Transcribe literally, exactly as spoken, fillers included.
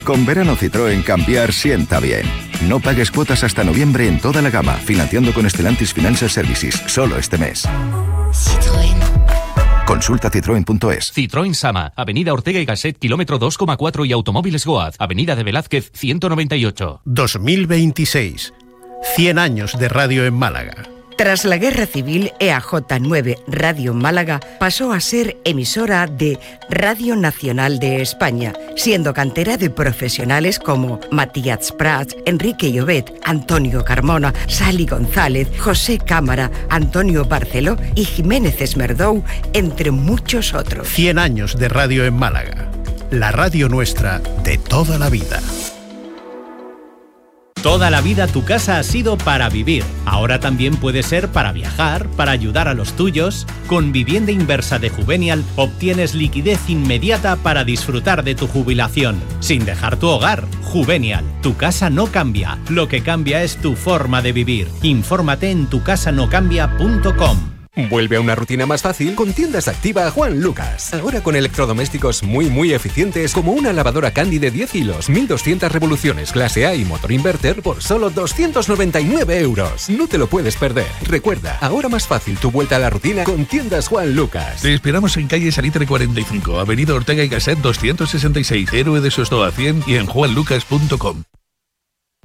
Con verano Citroën cambiar sienta bien. No pagues cuotas hasta noviembre en toda la gama, financiando con Stellantis Financial Services, solo este mes. Citroën. Consulta citroen punto es. Citroën Sama, Avenida Ortega y Gasset, kilómetro dos coma cuatro y Automóviles Goaz, Avenida de Velázquez, ciento noventa y ocho. dos mil veintiséis. cien años de radio en Málaga. Tras la Guerra Civil, E A J nueve Radio Málaga pasó a ser emisora de Radio Nacional de España, siendo cantera de profesionales como Matías Prats, Enrique Llobet, Antonio Carmona, Sally González, José Cámara, Antonio Barceló y Jiménez Esmerdou, entre muchos otros. cien años de radio en Málaga. La radio nuestra de toda la vida. Toda la vida tu casa ha sido para vivir. Ahora también puede ser para viajar, para ayudar a los tuyos. Con Vivienda Inversa de Juvenial obtienes liquidez inmediata para disfrutar de tu jubilación, sin dejar tu hogar. Juvenial, tu casa no cambia. Lo que cambia es tu forma de vivir. Infórmate en tu casa no cambia punto com. Vuelve a una rutina más fácil con Tiendas Activa Juan Lucas. Ahora con electrodomésticos muy muy eficientes como una lavadora Candy de diez hilos, mil doscientas revoluciones clase A y motor inverter por solo doscientos noventa y nueve euros. No te lo puedes perder. Recuerda, ahora más fácil tu vuelta a la rutina con Tiendas Juan Lucas. Te esperamos en calle Salitre cuarenta y cinco, Avenida Ortega y Gasset doscientos sesenta y seis, Héroe de Sostoa cien y en juan lucas punto com.